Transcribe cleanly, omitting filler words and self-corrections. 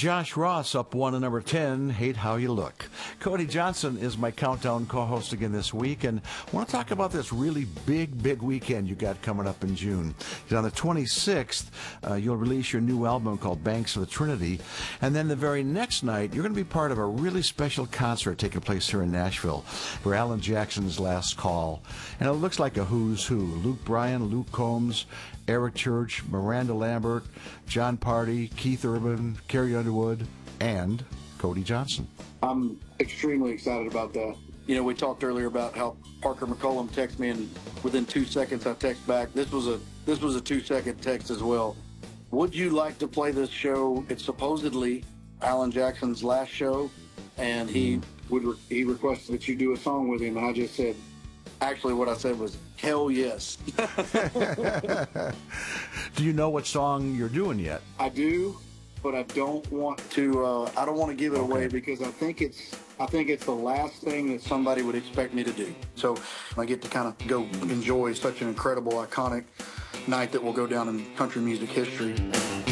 Josh Ross up 1 at number 10, Hate How You Look. Cody Johnson is my countdown co-host again this week, and I want to talk about this really big weekend you got coming up in June. On the 26th, you'll release your new album called Banks of the Trinity, and then the very next night, you're going to be part of a really special concert taking place here in Nashville for Alan Jackson's Last Call. And it looks like a who's who. Luke Bryan, Luke Combs, Eric Church, Miranda Lambert, John Party, Keith Urban, Carrie Underwood, and Cody Johnson. I'm extremely excited about that. You know, we talked earlier about how Parker McCollum texted me, and within 2 seconds I text back. This was a 2-second text as well. Would you like to play this show? It's supposedly Alan Jackson's last show, and he requested that you do a song with him, and I just said, actually what I said was, hell yes. Do you know what song you're doing yet? I do, but I don't want to give it away because I think it's the last thing that somebody would expect me to do. So I get to kind of go enjoy such an incredible, iconic night that will go down in country music history.